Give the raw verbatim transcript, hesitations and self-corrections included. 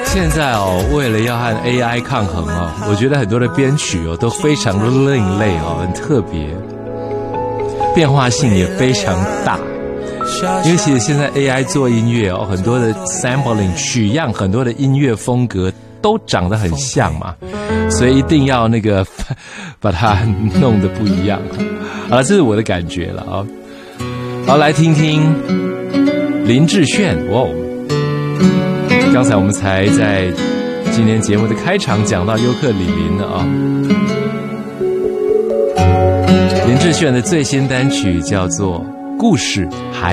现在哦，为了要和 A I 抗衡哦，我觉得很多的编曲哦都非常的另类哦，很特别，变化性也非常大。因为其实现在 A I 做音乐哦，很多的 sampling 取样，很多的音乐风格都长得很像嘛，所以一定要那个把它弄得不一样。好了，这是我的感觉了啊。好，来听听林志炫，哇！刚才我们才在今天节目的开场讲到尤克里里了啊。林志炫的最新单曲叫做《故事还》。